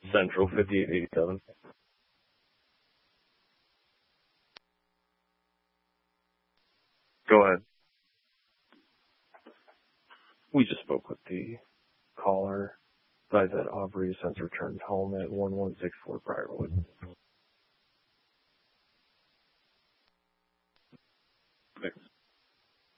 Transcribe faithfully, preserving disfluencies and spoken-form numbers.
Central fifty-eight eighty-seven. Go ahead. We just spoke with the caller. Advised that Aubrey has since returned home at one one six four Briarwood.